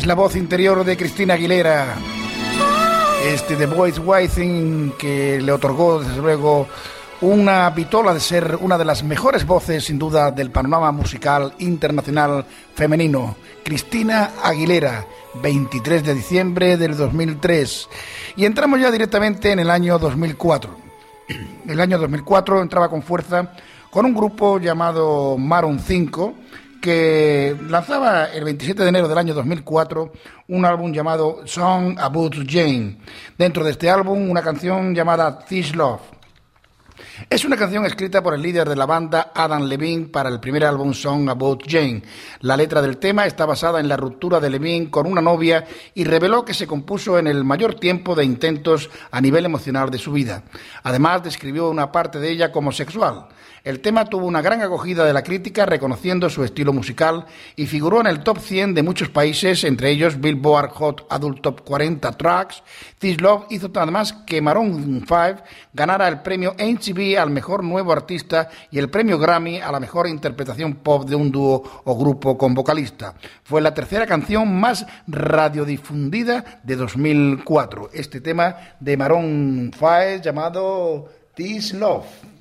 Es la voz interior de Cristina Aguilera. The Voice Within, que le otorgó, desde luego, una vitola de ser una de las mejores voces, sin duda, del panorama musical internacional femenino. Cristina Aguilera, 23 de diciembre del 2003. Y entramos ya directamente en el año 2004. El año 2004 entraba con fuerza con un grupo llamado Maroon 5, que lanzaba el 27 de enero del año 2004 un álbum llamado Song About Jane. Dentro de este álbum, una canción llamada This Love. Es una canción escrita por el líder de la banda, Adam Levine, para el primer álbum Song About Jane. La letra del tema está basada en la ruptura de Levine con una novia y reveló que se compuso en el mayor tiempo de intentos a nivel emocional de su vida. Además, describió una parte de ella como sexual. El tema tuvo una gran acogida de la crítica, reconociendo su estilo musical, y figuró en el top 100 de muchos países, entre ellos Billboard Hot Adult Top 40 Tracks. This Love hizo además que Maroon 5 ganara el premio MTV al mejor nuevo artista y el premio Grammy a la mejor interpretación pop de un dúo o grupo con vocalista. Fue la tercera canción más radiodifundida de 2004. Este tema de Maroon 5 llamado This Love.